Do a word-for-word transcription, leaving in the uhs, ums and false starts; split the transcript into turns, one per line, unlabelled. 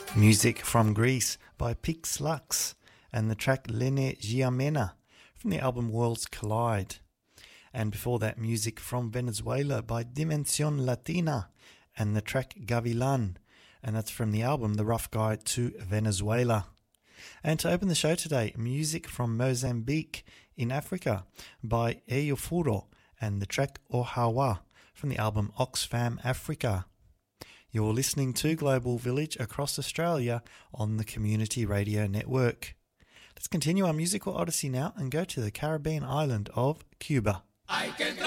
Music from Greece by Pix Lux and the track Lene Giamena from the album Worlds Collide. And before that, music from Venezuela by Dimension Latina and the track Gavilan, and that's from the album The Rough Guide to Venezuela. And to open the show today, music from Mozambique in Africa by Eyofuro and the track Ohawa from the album Oxfam Africa. You're listening to Global Village across Australia on the Community Radio Network. Let's continue our musical odyssey now and go to the Caribbean island of Cuba.